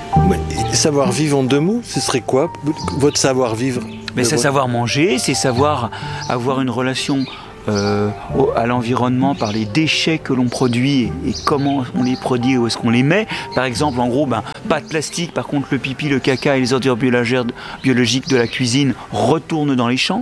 Savoir vivre en 2 mots, ce serait quoi votre savoir vivre? Mais c'est savoir manger, c'est savoir avoir une relation à l'environnement par les déchets que l'on produit et comment on les produit et où est-ce qu'on les met. Par exemple, en gros, pas de plastique, par contre le pipi, le caca et les ordures biologiques de la cuisine retournent dans les champs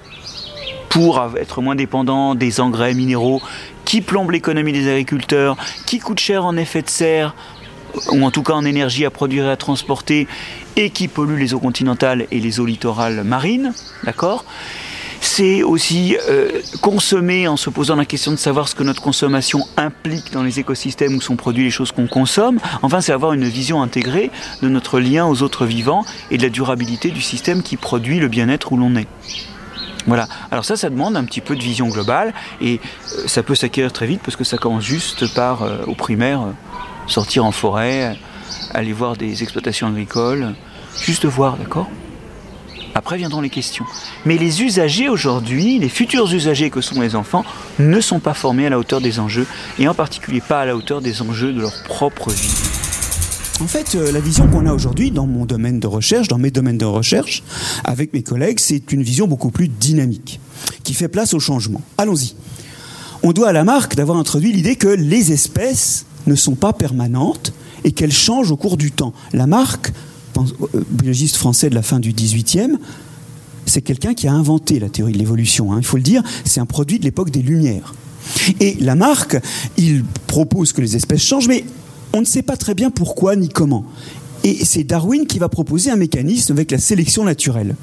pour être moins dépendant des engrais minéraux qui plombent l'économie des agriculteurs, qui coûtent cher en effet de serre, ou en tout cas en énergie à produire et à transporter, et qui polluent les eaux continentales et les eaux littorales marines, d'accord ? C'est aussi consommer en se posant la question de savoir ce que notre consommation implique dans les écosystèmes où sont produits les choses qu'on consomme. Enfin, c'est avoir une vision intégrée de notre lien aux autres vivants et de la durabilité du système qui produit le bien-être où l'on est. Voilà. Alors ça demande un petit peu de vision globale et ça peut s'acquérir très vite parce que ça commence juste par, au primaire, sortir en forêt, aller voir des exploitations agricoles, juste voir, d'accord ? Après viendront les questions. Mais les usagers aujourd'hui, les futurs usagers que sont les enfants, ne sont pas formés à la hauteur des enjeux, et en particulier pas à la hauteur des enjeux de leur propre vie. En fait, la vision qu'on a aujourd'hui dans mon domaine de recherche, dans mes domaines de recherche, avec mes collègues, c'est une vision beaucoup plus dynamique, qui fait place au changement. Allons-y. On doit à Lamarck d'avoir introduit l'idée que les espèces ne sont pas permanentes et qu'elles changent au cours du temps. Lamarck, biologiste français de la fin du XVIIIe, c'est quelqu'un qui a inventé la théorie de l'évolution. Il faut le dire, c'est un produit de l'époque des Lumières. Et Lamarck, il propose que les espèces changent, mais on ne sait pas très bien pourquoi ni comment. Et c'est Darwin qui va proposer un mécanisme avec la sélection naturelle.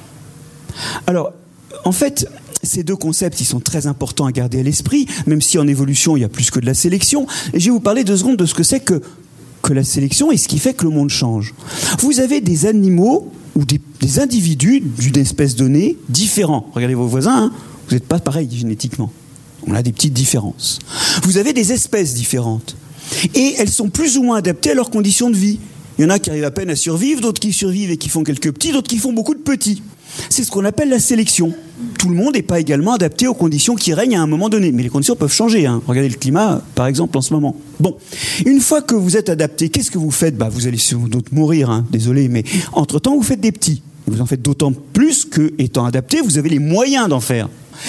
Alors, en fait, ces deux concepts, ils sont très importants à garder à l'esprit, même si en évolution, il y a plus que de la sélection. Et je vais vous parler 2 secondes de ce que c'est que la sélection et ce qui fait que le monde change. Vous avez des animaux ou des individus d'une espèce donnée différents. Regardez vos voisins, vous n'êtes pas pareils génétiquement. On a des petites différences. Vous avez des espèces différentes. Et elles sont plus ou moins adaptées à leurs conditions de vie. Il y en a qui arrivent à peine à survivre, d'autres qui survivent et qui font quelques petits, d'autres qui font beaucoup de petits. C'est ce qu'on appelle la sélection. Tout le monde n'est pas également adapté aux conditions qui règnent à un moment donné. Mais les conditions peuvent changer. Regardez le climat, par exemple, en ce moment. Bon, une fois que vous êtes adapté, qu'est-ce que vous faites ? Vous allez sans doute mourir, désolé, mais entre-temps, vous faites des petits. Vous en faites d'autant plus que, étant adapté, vous avez les moyens d'en faire.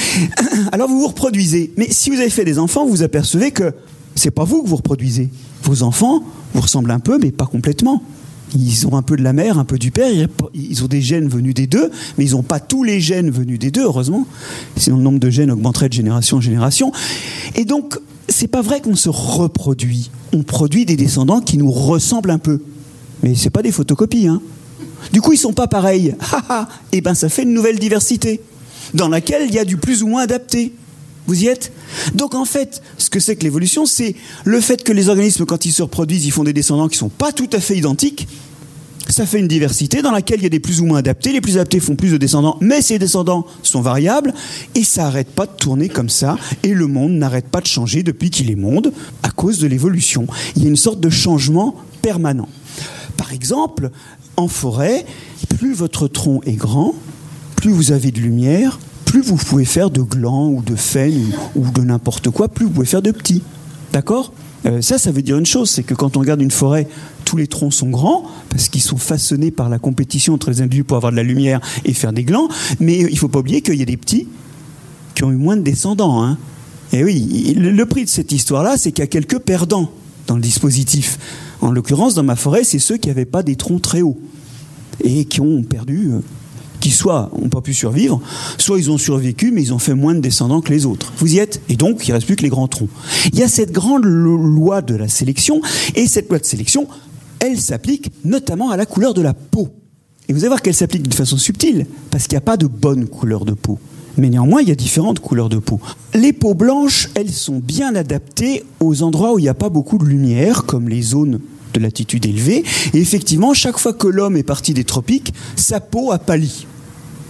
Alors vous vous reproduisez. Mais si vous avez fait des enfants, vous vous apercevez que c'est pas vous que vous reproduisez. Vos enfants vous ressemblent un peu, mais pas complètement. Ils ont un peu de la mère, un peu du père, ils ont des gènes venus des deux, mais ils n'ont pas tous les gènes venus des deux, heureusement. Sinon le nombre de gènes augmenterait de génération en génération. Et donc, c'est pas vrai qu'on se reproduit. On produit des descendants qui nous ressemblent un peu. Mais c'est pas des photocopies, Du coup, ils sont pas pareils. Et ben, ça fait une nouvelle diversité, dans laquelle il y a du plus ou moins adapté. Vous y êtes ? Donc en fait, ce que c'est que l'évolution, c'est le fait que les organismes, quand ils se reproduisent, ils font des descendants qui ne sont pas tout à fait identiques. Ça fait une diversité dans laquelle il y a des plus ou moins adaptés. Les plus adaptés font plus de descendants, mais ces descendants sont variables. Et ça n'arrête pas de tourner comme ça. Et le monde n'arrête pas de changer depuis qu'il est monde, à cause de l'évolution. Il y a une sorte de changement permanent. Par exemple, en forêt, plus votre tronc est grand, plus vous avez de lumière, plus vous pouvez faire de glands ou de faines ou de n'importe quoi, plus vous pouvez faire de petits. D'accord ? Ça veut dire une chose, c'est que quand on regarde une forêt, tous les troncs sont grands, parce qu'ils sont façonnés par la compétition entre les individus pour avoir de la lumière et faire des glands, mais il ne faut pas oublier qu'il y a des petits qui ont eu moins de descendants. Et oui, le prix de cette histoire-là, c'est qu'il y a quelques perdants dans le dispositif. En l'occurrence, dans ma forêt, c'est ceux qui n'avaient pas des troncs très hauts et qui ont perdu... qui soit n'ont pas pu survivre, soit ils ont survécu, mais ils ont fait moins de descendants que les autres. Vous y êtes ? Et donc, il ne reste plus que les grands troncs. Il y a cette grande loi de la sélection, et cette loi de sélection, elle s'applique notamment à la couleur de la peau. Et vous allez voir qu'elle s'applique de façon subtile, parce qu'il n'y a pas de bonne couleur de peau. Mais néanmoins, il y a différentes couleurs de peau. Les peaux blanches, elles sont bien adaptées aux endroits où il n'y a pas beaucoup de lumière, comme les zones de latitude élevée. Et effectivement, chaque fois que l'homme est parti des tropiques, sa peau a pâli. Pourquoi ?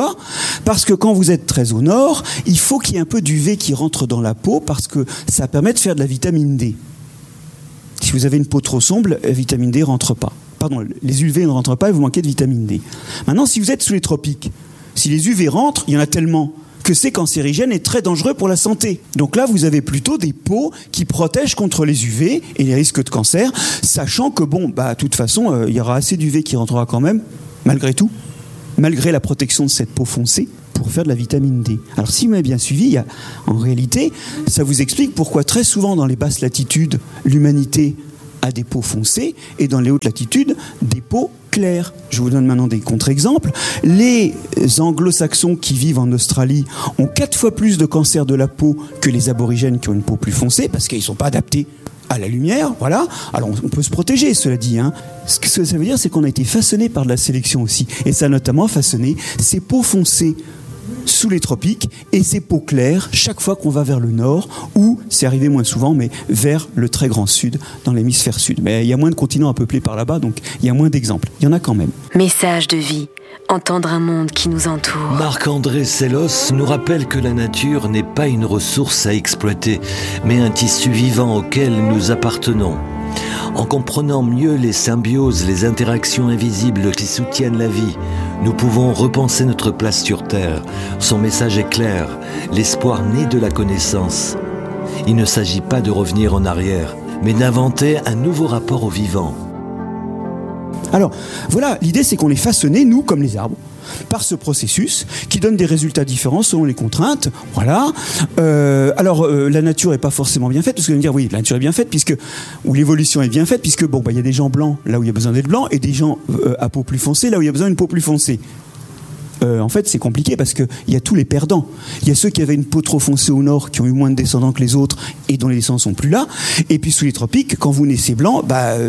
Parce que quand vous êtes très au nord, il faut qu'il y ait un peu d'UV qui rentre dans la peau parce que ça permet de faire de la vitamine D. Si vous avez une peau trop sombre, la vitamine D ne rentre pas. Pardon, les UV ne rentrent pas et vous manquez de vitamine D. Maintenant, si vous êtes sous les tropiques, si les UV rentrent, il y en a tellement que c'est cancérigène et très dangereux pour la santé. Donc là, vous avez plutôt des peaux qui protègent contre les UV et les risques de cancer, sachant que de toute façon, il y aura assez d'UV qui rentrera quand même, malgré tout, malgré la protection de cette peau foncée, pour faire de la vitamine D. Alors si vous m'avez bien suivi, en réalité, ça vous explique pourquoi très souvent dans les basses latitudes, l'humanité a des peaux foncées et dans les hautes latitudes, des peaux claires. Je vous donne maintenant des contre-exemples. Les anglo-saxons qui vivent en Australie ont 4 fois plus de cancer de la peau que les aborigènes qui ont une peau plus foncée parce qu'ils ne sont pas adaptés à la lumière, voilà. Alors on peut se protéger, cela dit. Ce que ça veut dire, c'est qu'on a été façonné par de la sélection aussi. Et ça a notamment façonné ces peaux foncées sous les tropiques et ces peaux claires chaque fois qu'on va vers le nord ou, c'est arrivé moins souvent, mais vers le très grand sud, dans l'hémisphère sud. Mais il y a moins de continents à peupler par là-bas, donc il y a moins d'exemples. Il y en a quand même. Message de vie. Entendre un monde qui nous entoure. Marc-André Sellos nous rappelle que la nature n'est pas une ressource à exploiter, mais un tissu vivant auquel nous appartenons. En comprenant mieux les symbioses, les interactions invisibles qui soutiennent la vie, nous pouvons repenser notre place sur Terre. Son message est clair, l'espoir naît de la connaissance. Il ne s'agit pas de revenir en arrière, mais d'inventer un nouveau rapport au vivant. Alors, voilà, l'idée c'est qu'on est façonné, nous, comme les arbres, par ce processus qui donne des résultats différents selon les contraintes. Voilà. La nature n'est pas forcément bien faite, parce que vous allez me dire, oui, la nature est bien faite, ou l'évolution est bien faite, puisque il y a des gens blancs là où il y a besoin d'être blanc, et des gens à peau plus foncée là où il y a besoin d'une peau plus foncée. En fait, c'est compliqué parce qu'il y a tous les perdants. Il y a ceux qui avaient une peau trop foncée au nord, qui ont eu moins de descendants que les autres et dont les descendants sont plus là. Et puis sous les tropiques, quand vous naissez blanc,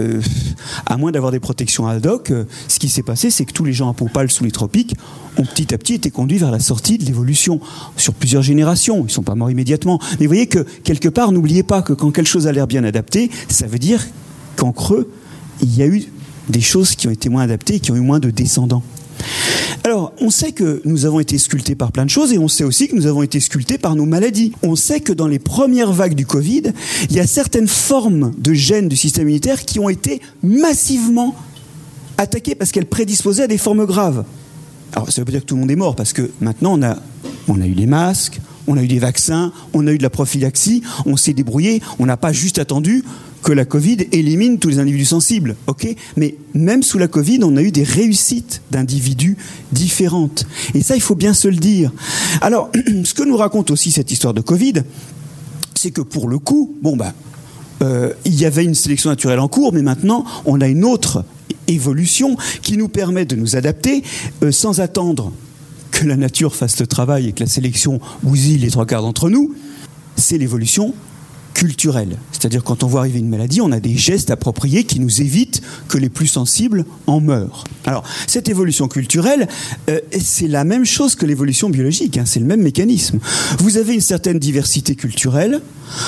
à moins d'avoir des protections ad hoc, ce qui s'est passé, c'est que tous les gens à peau pâle sous les tropiques ont petit à petit été conduits vers la sortie de l'évolution sur plusieurs générations. Ils ne sont pas morts immédiatement. Mais vous voyez que quelque part, n'oubliez pas que quand quelque chose a l'air bien adapté, ça veut dire qu'en creux, il y a eu des choses qui ont été moins adaptées et qui ont eu moins de descendants. Alors, on sait que nous avons été sculptés par plein de choses et on sait aussi que nous avons été sculptés par nos maladies. On sait que dans les premières vagues du Covid, il y a certaines formes de gènes du système immunitaire qui ont été massivement attaquées parce qu'elles prédisposaient à des formes graves. Alors, ça veut pas dire que tout le monde est mort parce que maintenant, on a eu les masques, on a eu des vaccins, on a eu de la prophylaxie, on s'est débrouillé, on n'a pas juste attendu que la Covid élimine tous les individus sensibles, ok ? Mais même sous la Covid, on a eu des réussites d'individus différentes. Et ça, il faut bien se le dire. Alors, ce que nous raconte aussi cette histoire de Covid, c'est que pour le coup, il y avait une sélection naturelle en cours, mais maintenant, on a une autre évolution qui nous permet de nous adapter sans attendre que la nature fasse le travail et que la sélection bousille les 3/4 d'entre nous. C'est l'évolution culturelle. C'est-à-dire quand on voit arriver une maladie, on a des gestes appropriés qui nous évitent que les plus sensibles en meurent. Alors, cette évolution culturelle, c'est la même chose que l'évolution biologique, c'est le même mécanisme. Vous avez une certaine diversité culturelle.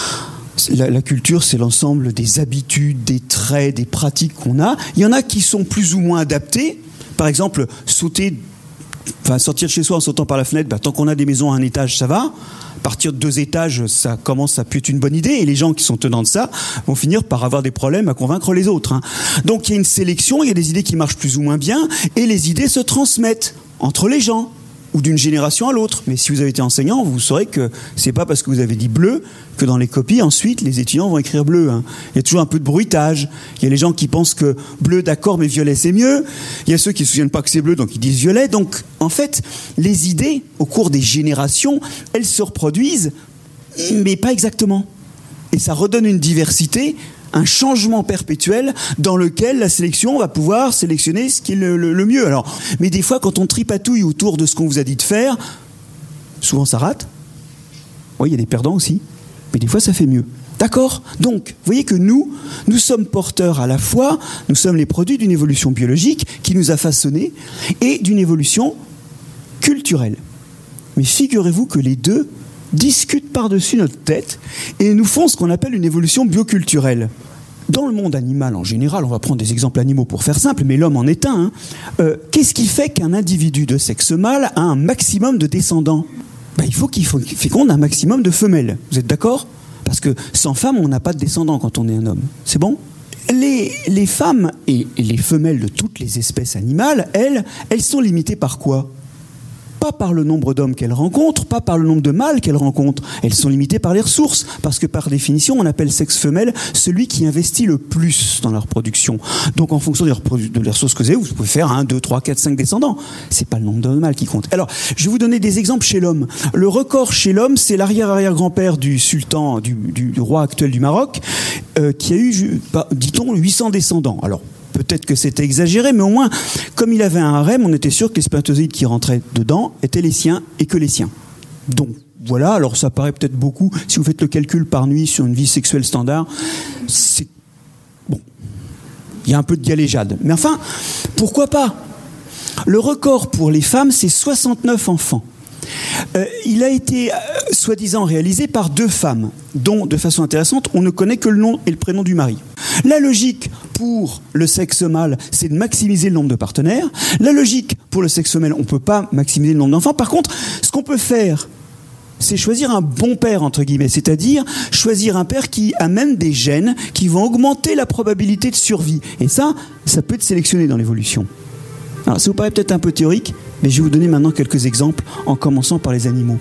La culture, c'est l'ensemble des habitudes, des traits, des pratiques qu'on a. Il y en a qui sont plus ou moins adaptés. Par exemple, sortir de chez soi en sautant par la fenêtre, tant qu'on a des maisons à un étage, ça va. Partir de 2 étages, ça commence à plus être une bonne idée. Et les gens qui sont tenants de ça vont finir par avoir des problèmes à convaincre les autres. Donc il y a une sélection, il y a des idées qui marchent plus ou moins bien, et les idées se transmettent entre les gens, ou d'une génération à l'autre. Mais si vous avez été enseignant, vous saurez que c'est pas parce que vous avez dit bleu que dans les copies, ensuite, les étudiants vont écrire bleu. Il y a toujours un peu de bruitage. Il y a les gens qui pensent que bleu, d'accord, mais violet, c'est mieux. Il y a ceux qui ne se souviennent pas que c'est bleu, donc ils disent violet. Donc, en fait, les idées, au cours des générations, elles se reproduisent, mais pas exactement. Et ça redonne une diversité, un changement perpétuel dans lequel la sélection va pouvoir sélectionner ce qui est le mieux. Alors, mais des fois, quand on tripatouille autour de ce qu'on vous a dit de faire, souvent ça rate. Oui, il y a des perdants aussi, mais des fois ça fait mieux. D'accord ? Donc, vous voyez que nous sommes porteurs à la fois, nous sommes les produits d'une évolution biologique qui nous a façonnés et d'une évolution culturelle. Mais figurez-vous que les deux discutent par-dessus notre tête et nous font ce qu'on appelle une évolution bioculturelle. Dans le monde animal en général, on va prendre des exemples animaux pour faire simple, mais l'homme en est un. Qu'est-ce qui fait qu'un individu de sexe mâle a un maximum de descendants ? Il faut qu'il féconde un maximum de femelles. Vous êtes d'accord ? Parce que sans femme, on n'a pas de descendants quand on est un homme. C'est bon ? Les femmes et les femelles de toutes les espèces animales, elles sont limitées par quoi ? Pas par le nombre d'hommes qu'elles rencontrent, pas par le nombre de mâles qu'elles rencontrent. Elles sont limitées par les ressources, parce que par définition, on appelle sexe femelle celui qui investit le plus dans la reproduction. Donc en fonction des ressources que vous pouvez faire 1, 2, 3, 4, 5 descendants. C'est pas le nombre de mâles qui compte. Alors, je vais vous donner des exemples chez l'homme. Le record chez l'homme, c'est l'arrière-arrière-grand-père du sultan, du roi actuel du Maroc, qui a eu, dit-on, 800 descendants. Alors, peut-être que c'était exagéré, mais au moins, comme il avait un harem, on était sûr que les spermatozoïdes qui rentraient dedans étaient les siens et que les siens. Donc, voilà, alors ça paraît peut-être beaucoup. Si vous faites le calcul par nuit sur une vie sexuelle standard, c'est... Bon, il y a un peu de galéjade. Mais enfin, pourquoi pas ? Le record pour les femmes, c'est 69 enfants. Il a été soi-disant réalisé par 2 femmes, dont, de façon intéressante, on ne connaît que le nom et le prénom du mari. La logique pour le sexe mâle, c'est de maximiser le nombre de partenaires. La logique pour le sexe femelle, on ne peut pas maximiser le nombre d'enfants. Par contre, ce qu'on peut faire, c'est choisir un bon père, entre guillemets, c'est-à-dire choisir un père qui amène des gènes qui vont augmenter la probabilité de survie. Et ça peut être sélectionné dans l'évolution. Alors, ça vous paraît peut-être un peu théorique, mais je vais vous donner maintenant quelques exemples, en commençant par les animaux.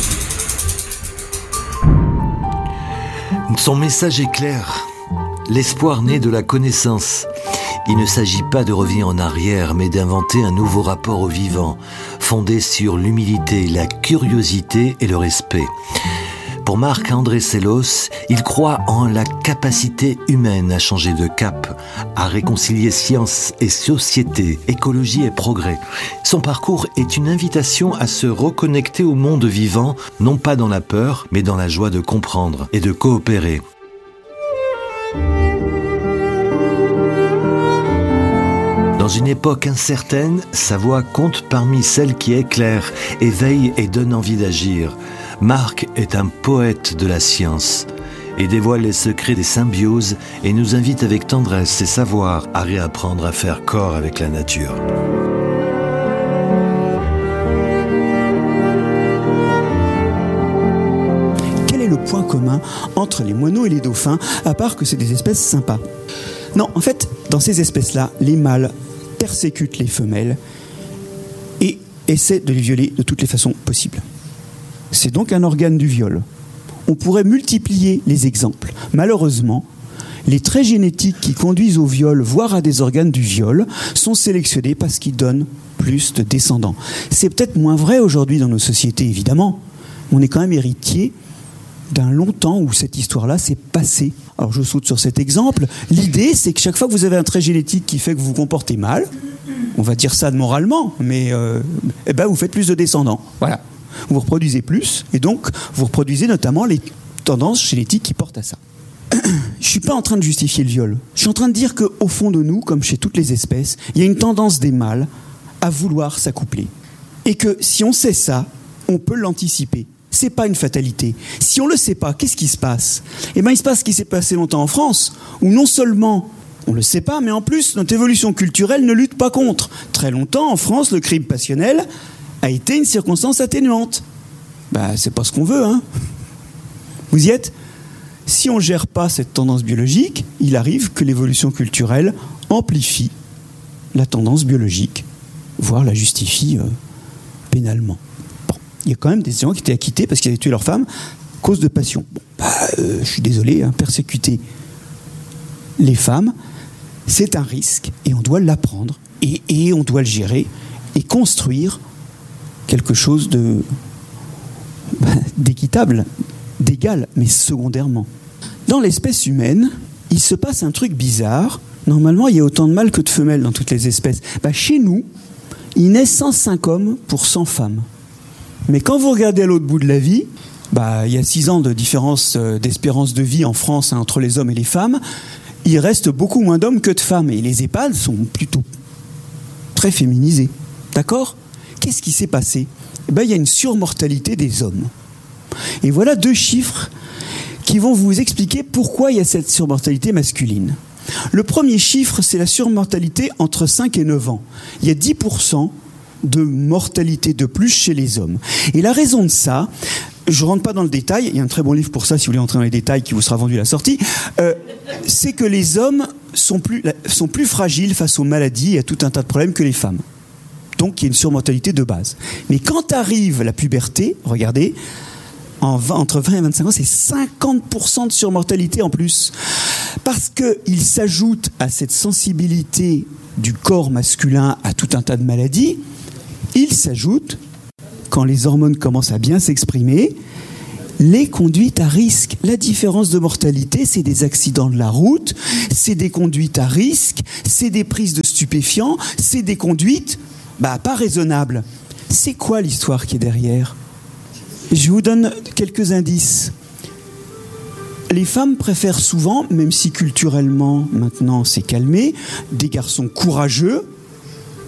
Son message est clair. L'espoir naît de la connaissance. Il ne s'agit pas de revenir en arrière, mais d'inventer un nouveau rapport au vivant, fondé sur l'humilité, la curiosité et le respect. Pour Marc-André Sellos, il croit en la capacité humaine à changer de cap, à réconcilier science et société, écologie et progrès. Son parcours est une invitation à se reconnecter au monde vivant, non pas dans la peur, mais dans la joie de comprendre et de coopérer. Dans une époque incertaine, sa voix compte parmi celles qui éclairent, éveillent et donnent envie d'agir. Marc est un poète de la science et dévoile les secrets des symbioses et nous invite avec tendresse et savoir à réapprendre à faire corps avec la nature. Quel est le point commun entre les moineaux et les dauphins, à part que c'est des espèces sympas ? Non, en fait, dans ces espèces-là, les mâles persécutent les femelles et essaient de les violer de toutes les façons possibles. C'est donc un organe du viol. On pourrait multiplier les exemples. Malheureusement, les traits génétiques qui conduisent au viol, voire à des organes du viol, sont sélectionnés parce qu'ils donnent plus de descendants. C'est peut-être moins vrai aujourd'hui dans nos sociétés, évidemment. On est quand même héritier d'un long temps où cette histoire-là s'est passée. Alors je saute sur cet exemple. L'idée, c'est que chaque fois que vous avez un trait génétique qui fait que vous vous comportez mal, on va dire ça moralement, mais vous faites plus de descendants. Voilà. Vous reproduisez plus, et donc vous reproduisez notamment les tendances génétiques qui portent à ça. Je ne suis pas en train de justifier le viol. Je suis en train de dire qu'au fond de nous, comme chez toutes les espèces, il y a une tendance des mâles à vouloir s'accoupler. Et que si on sait ça, on peut l'anticiper. C'est pas une fatalité. Si on le sait pas, qu'est-ce qui se passe ? Eh bien, il se passe ce qui s'est passé longtemps en France, où non seulement on le sait pas, mais en plus, notre évolution culturelle ne lutte pas contre. Très longtemps, en France, le crime passionnel a été une circonstance atténuante. C'est pas ce qu'on veut, hein. Vous y êtes ? Si on gère pas cette tendance biologique, il arrive que l'évolution culturelle amplifie la tendance biologique, voire la justifie pénalement. Bon, il y a quand même des gens qui étaient acquittés parce qu'ils avaient tué leur femme à cause de passion. Je suis désolé, persécuter les femmes, c'est un risque et on doit l'apprendre et on doit le gérer et construire quelque chose d'équitable, d'égal, mais secondairement. Dans l'espèce humaine, il se passe un truc bizarre. Normalement, il y a autant de mâles que de femelles dans toutes les espèces. Chez nous, il naît 105 hommes pour 100 femmes. Mais quand vous regardez à l'autre bout de la vie, il y a 6 ans de différence d'espérance de vie en France entre les hommes et les femmes. Il reste beaucoup moins d'hommes que de femmes. Et les EHPAD sont plutôt très féminisés. D'accord ? Qu'est-ce qui s'est passé ? Il y a une surmortalité des hommes. Et voilà 2 chiffres qui vont vous expliquer pourquoi il y a cette surmortalité masculine. Le premier chiffre, c'est la surmortalité entre 5 et 9 ans. Il y a 10% de mortalité de plus chez les hommes. Et la raison de ça, je ne rentre pas dans le détail, il y a un très bon livre pour ça si vous voulez entrer dans les détails qui vous sera vendu à la sortie, c'est que les hommes sont plus fragiles face aux maladies et à tout un tas de problèmes que les femmes. Donc il y a une surmortalité de base. Mais quand arrive la puberté, regardez, entre 20 et 25 ans, c'est 50% de surmortalité en plus. Parce qu'il s'ajoute à cette sensibilité du corps masculin à tout un tas de maladies, il s'ajoute, quand les hormones commencent à bien s'exprimer, les conduites à risque. La différence de mortalité, c'est des accidents de la route, c'est des conduites à risque, c'est des prises de stupéfiants, c'est des conduites pas raisonnables. C'est quoi l'histoire qui est derrière ? Je vous donne quelques indices. Les femmes préfèrent souvent, même si culturellement maintenant c'est calmé, des garçons courageux, d'accord ?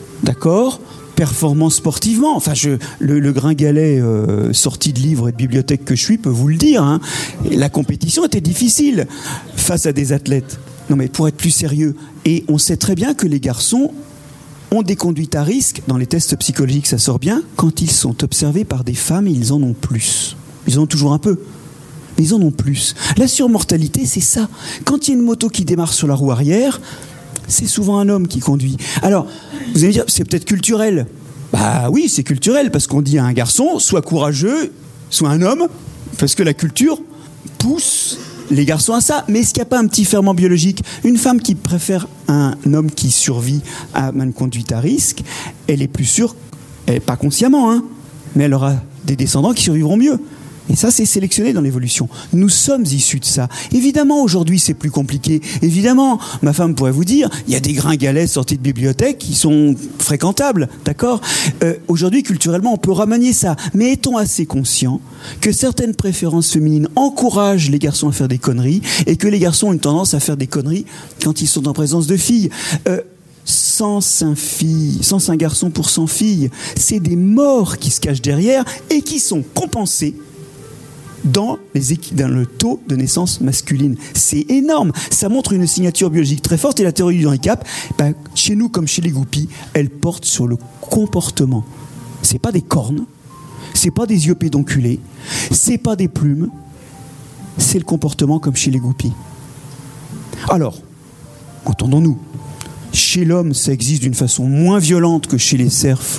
Performant sportivement. Enfin, le gringalet sorti de livres et de bibliothèques que je suis peut vous le dire. Hein. La compétition était difficile face à des athlètes. Non, mais pour être plus sérieux, et on sait très bien que les garçons ont des conduites à risque. Dans les tests psychologiques, ça sort bien. Quand ils sont observés par des femmes, ils en ont plus. Ils en ont toujours un peu. Mais ils en ont plus. La surmortalité, c'est ça. Quand il y a une moto qui démarre sur la roue arrière, c'est souvent un homme qui conduit. Alors, vous allez me dire, c'est peut-être culturel. Bah oui, c'est culturel, parce qu'on dit à un garçon, sois courageux, sois un homme, parce que la culture pousse les garçons à ça. Mais est-ce qu'il n'y a pas un petit ferment biologique ? Une femme qui préfère un homme qui survit à une conduite à risque, elle est plus sûre, pas consciemment, hein, mais elle aura des descendants qui survivront mieux. Et ça, c'est sélectionné dans l'évolution. Nous sommes issus de ça. Évidemment, aujourd'hui, c'est plus compliqué. Évidemment, ma femme pourrait vous dire, il y a des gringalets sortis de bibliothèque qui sont fréquentables, d'accord ? Aujourd'hui, culturellement, on peut remanier ça. Mais étant assez conscients que certaines préférences féminines encouragent les garçons à faire des conneries et que les garçons ont une tendance à faire des conneries quand ils sont en présence de filles. 105 garçons pour 100 filles, c'est des morts qui se cachent derrière et qui sont compensés dans le taux de naissance masculine. C'est énorme. Ça montre une signature biologique très forte et la théorie du handicap, chez nous comme chez les goupies, elle porte sur le comportement. C'est pas des cornes, c'est pas des yeux pédonculés, c'est pas des plumes, c'est le comportement comme chez les goupies. Alors, entendons-nous, chez l'homme, ça existe d'une façon moins violente que chez les cerfs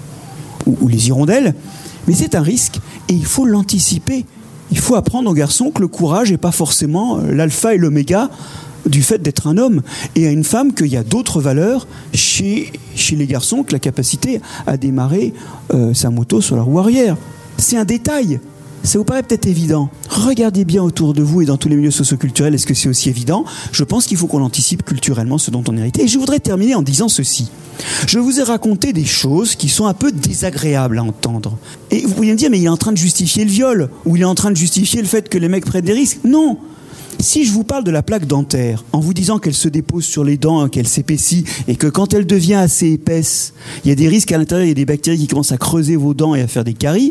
ou les hirondelles, mais c'est un risque et il faut l'anticiper. Il faut apprendre aux garçons que le courage n'est pas forcément l'alpha et l'oméga du fait d'être un homme. Et à une femme qu'il y a d'autres valeurs chez les garçons que la capacité à démarrer sa moto sur la roue arrière. C'est un détail. Ça vous paraît peut-être évident. Regardez bien autour de vous et dans tous les milieux socioculturels, est-ce que c'est aussi évident ? Je pense qu'il faut qu'on anticipe culturellement ce dont on hérite. Et je voudrais terminer en disant ceci. Je vous ai raconté des choses qui sont un peu désagréables à entendre. Et vous pourriez me dire, mais il est en train de justifier le viol, ou il est en train de justifier le fait que les mecs prennent des risques. Non. Si je vous parle de la plaque dentaire, en vous disant qu'elle se dépose sur les dents, qu'elle s'épaissit, et que quand elle devient assez épaisse, il y a des risques à l'intérieur, il y a des bactéries qui commencent à creuser vos dents et à faire des caries,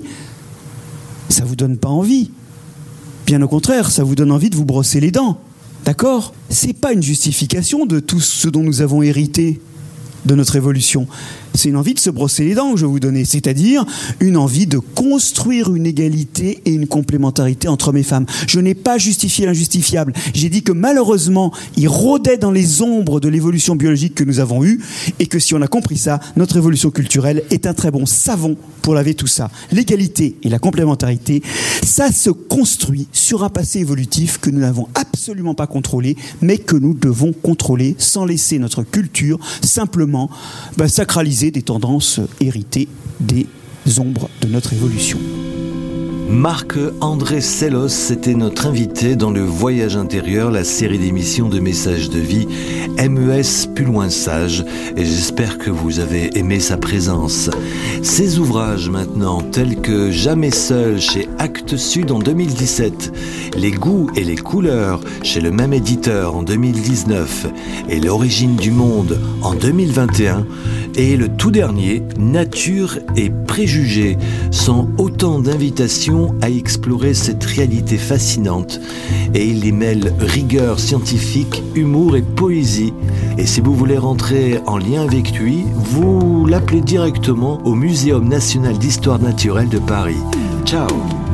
ça vous donne pas envie. Bien au contraire, ça vous donne envie de vous brosser les dents. D'accord ? C'est pas une justification de tout ce dont nous avons hérité de notre évolution. C'est une envie de se brosser les dents que je vais vous donner, c'est-à-dire une envie de construire une égalité et une complémentarité entre hommes et femmes. Je n'ai pas justifié l'injustifiable. J'ai dit que malheureusement, il rôdait dans les ombres de l'évolution biologique que nous avons eue et que si on a compris ça, notre évolution culturelle est un très bon savon pour laver tout ça. L'égalité et la complémentarité, ça se construit sur un passé évolutif que nous n'avons absolument pas contrôlé, mais que nous devons contrôler sans laisser notre culture simplement sacraliser des tendances héritées des ombres de notre évolution. Marc-André Sellos était notre invité dans le Voyage intérieur, la série d'émissions de messages de vie MES plus loin sage, et j'espère que vous avez aimé sa présence. Ses ouvrages maintenant, tels que Jamais seul chez Actes Sud en 2017, Les goûts et les couleurs chez le même éditeur en 2019 et L'origine du monde en 2021, et le tout dernier, Nature et préjugés, sont autant d'invitations à explorer cette réalité fascinante, et il y mêle rigueur scientifique, humour et poésie. Et si vous voulez rentrer en lien avec lui, vous l'appelez directement au Muséum national d'histoire naturelle de Paris. Ciao!